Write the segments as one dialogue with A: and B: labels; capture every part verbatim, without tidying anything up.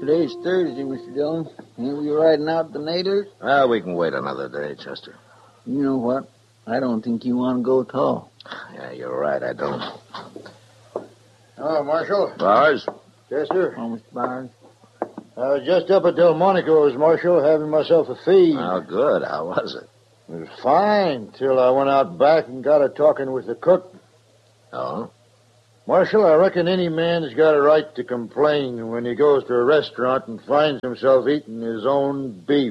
A: Today's Thursday, Mister Dillon. Ain't we riding out the natives?
B: Well, we can wait another day, Chester.
A: You know what? I don't think you want to go at all.
B: Yeah, you're right, I don't.
C: Oh, Marshal.
B: Bars?
C: Chester.
A: Oh, Mister Byers.
C: I was just up at Delmonico's, Marshal, having myself a feed.
B: Oh, good. How was it?
C: It was fine, till I went out back and got a talking with the cook.
B: Oh?
C: Marshal, I reckon any man's got a right to complain when he goes to a restaurant and finds himself eating his own beef.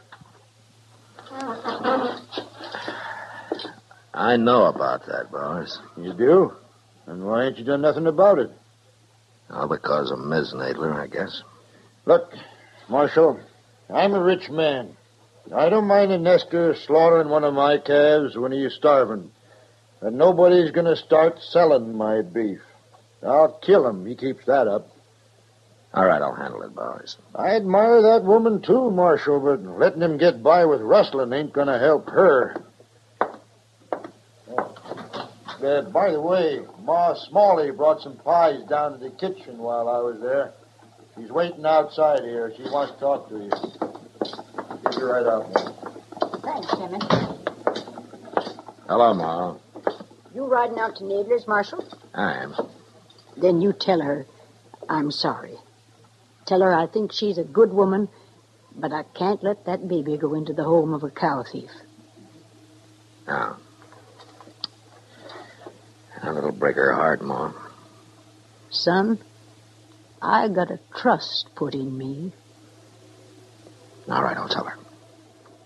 B: I know about that, Bars.
C: You do? And why ain't you done nothing about it?
B: Oh, because of Miz Nadler, I guess.
C: Look, Marshal, I'm a rich man. I don't mind a Nestor slaughtering one of my calves when he's starving. And nobody's going to start selling my beef. I'll kill him. He keeps that up.
B: All right, I'll handle it, Bars.
C: I admire that woman, too, Marshal, but letting him get by with rustling ain't going to help her. Uh, by the way, Ma Smalley brought some pies down to the kitchen while I was there. She's waiting outside here. She wants to talk to you. Get you right out, Ma.
D: Thanks, Jimmy.
B: Hello, Ma.
D: You riding out to Nadler's, Marshal?
B: I am.
D: Then you tell her I'm sorry. Tell her I think she's a good woman, but I can't let that baby go into the home of a cow thief.
B: No. A little break her heart, Ma.
D: Son, I got a trust put in me.
B: All right, I'll tell her.